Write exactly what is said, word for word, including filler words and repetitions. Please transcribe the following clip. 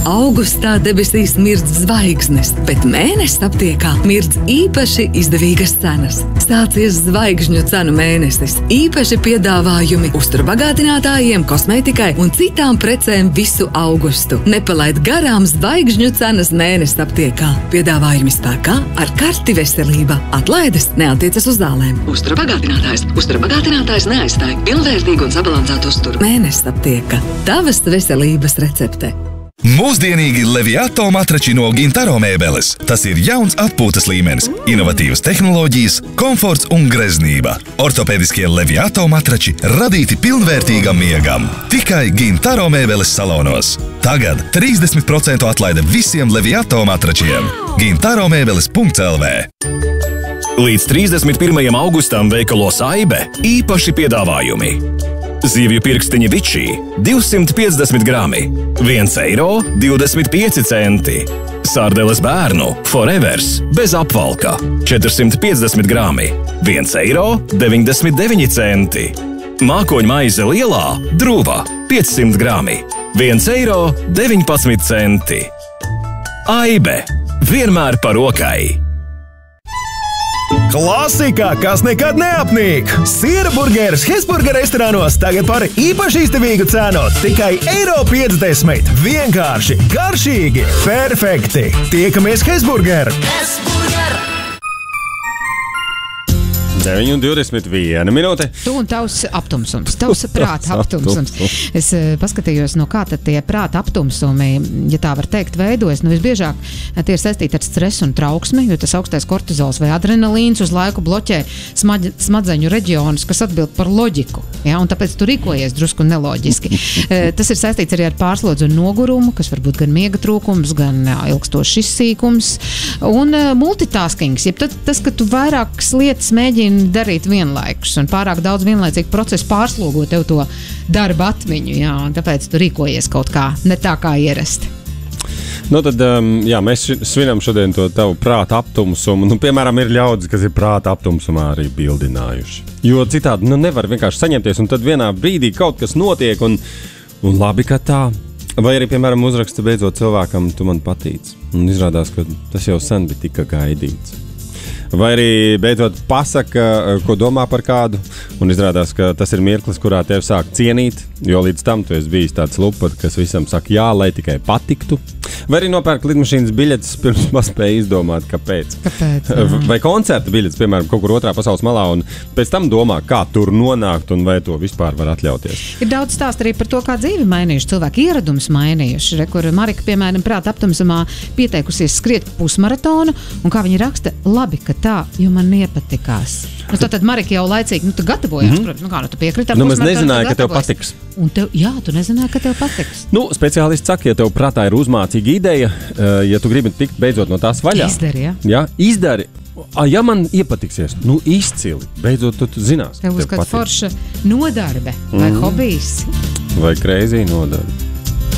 Augustā debesīs mirdz zvaigznes, bet mēnesis aptiekā mirdz īpaši izdevīgas cenas. Sācies zvaigžņu cenu mēnesis. Īpaši piedāvājumi uzturbagātinātājiem, kosmētikai un citām precēm visu augustu. Nepalaid garām zvaigžņu cenas mēnesis aptiekā. Piedāvājumi spēkā ar karti veselība. Atlaides neatiecas uz zālēm. Uzturbagātinātājs. Uzturbagātinātājs neaizstāj pilnvērtīgu un sabalansētu uzturu. Mēnesis aptieka. Tavas veselības recepte. Mūsdienīgi Leviato matrači no Gintaro mēbeles. Tas ir jauns atpūtas līmenis, inovatīvas tehnoloģijas, komforts un greznība. Ortopēdiskie Leviato matrači radīti pilnvērtīgam miegam. Tikai Gintaro mēbeles salonos. Tagad trīsdesmit procentu atlaide visiem Leviato matračiem. gintaro mēbeles punkts el vē. Līdz trīsdesmit pirmajam augustam veikalos Aibe īpaši piedāvājumi. Zivju pirkstiņi Vičī divsimt piecdesmit grami, viens eiro divdesmit pieci centi. Sārdeles bērnu Forevers bez apvalka četrsimt piecdesmit grami, viens eiro deviņdesmit deviņi centi. Mākoņu maize lielā Druva piecsimt grami, viens eiro deviņpadsmit centi. Aibe vienmēr par rokai. Klasika, kas nekad neapnīk! Siera burgeris Hesburger restorānos tagad par īpaši izdevīgu cenu. Tikai eiro piecdesmit. Vienkārši, garšīgi, perfekti! Tiekamies Hesburger! deviņi un divdesmit viena minūte. Tu un tavs aptumsums, tavs prāta aptumsums. Es uh, paskatījos, no kā tad tie prāta aptumsumi, ja tā var teikt, veidojas. Nu, visbiežāk tie ir saistīti ar stresu un trauksmi, jo tas augstais kortizols vai adrenalīns uz laiku bloķē smaģ, smadzeņu reģionus, kas atbild par loģiku. Ja? Un tāpēc tu rīkojies drusku neloģiski. uh, tas ir saistīts arī ar pārslodzi un nogurumu, kas var būt gan miega trūkums, gan uh, ilgstošs izsīkums. Un uh, multitaskings, jeb tad, tas, ka tu vairākas lietas mēģini darīt vienlaikus, un pārāk daudz vienlaicīgu procesu pārslogo tev to darba atmiņu, jā, un tāpēc tu rīkojies kaut kā ne tā kā ierasti. Nu tad, um, jā, mēs svinam šodien to tavu prāta aptumsumu. Nu, piemēram, ir ļaudis, kas ir prāta aptumsumā arī bildinājuši. Jo citādi, nu, nevar vienkārši saņemties, un tad vienā brīdī kaut kas notiek, un, un labi, ka tā. Vai arī, piemēram, uzraksta beidzot cilvēkam, tu man patīc. Un izrādās, ka tas jau sen bija tika gaidīts. Vai arī beidzot pasaka, ko domā par kādu, un izrādās, ka tas ir mirklis, kurā tevi sāk cienīt, jo līdz tam tu esi bijis tāds lupat, kas visam saka jā, lai tikai patiktu. Vai arī nopērk lidmašīnas biļetes, pirms paspēja izdomāt, kāpēc. Kāpēc? Vai koncerta biļetes, piemēram, kaut kur otrā pasaules malā, un pēc tam domā, kā tur nonākt, un vai to vispār var atļauties. Ir daudz stāst arī par to, kā dzīvi mainījuši, cilvēki ieradums mainījuši. Re, kur Marika, piemēram, prāta aptumsumā pieteikusies skriet pusmaratonu, un kā viņa raksta, labi, ka tā, jo man nepatikās. Nu, tad, tad Marika jau laicīgi, nu, tu gatavojās, mm-hmm. protams, nu kā, nu, tu piekriti ar nu, pusmaratonu. Nu, mēs nezināja, ka tev patiks. Un tev, jā, tu nezināji, ka tev patiks. Nu, speciālists saka, ja tev prātā ir uzmācīga ideja, ja tu gribi tikt beidzot no tās vaļā. Izdari, jā. Jā, izdari. A, ja man iepatiksies, nu izcili, beidzot tu, tu zinās. Tev būs kāda forša nodarbe vai mm. hobijs. Vai crazy nodarbe.